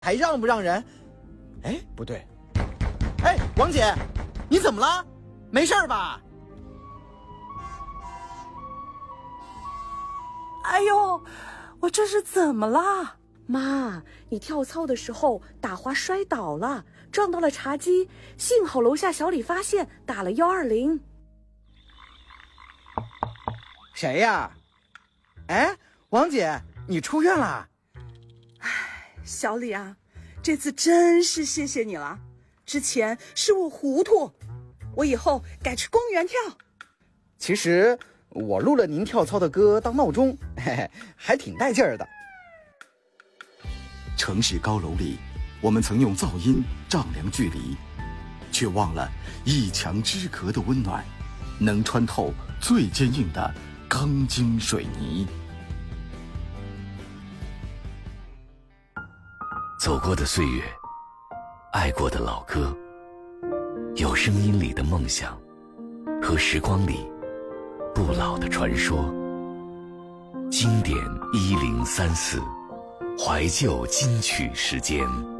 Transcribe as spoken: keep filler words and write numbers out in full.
还让不让人？哎，不对，哎，王姐，你怎么了？没事吧？ 哎呦，我这是怎么了？ 妈，你跳操的时候打滑摔倒了，撞到了茶几，幸好楼下小李发现，打了幺二零。 谁呀？哎，王姐，你出院了？ 哎，小李啊，这次真是谢谢你了。之前是我糊涂，我以后改去公园跳。 其实我录了您跳操的歌当闹钟，嘿嘿，还挺带劲儿的。 城市高楼里，我们曾用噪音丈量距离，却忘了一墙之隔的温暖，能穿透最坚硬的钢筋水泥。 走过的岁月，爱过的老歌，有声音里的梦想，和时光里不老的传说。经典一零三四，怀旧金曲时间。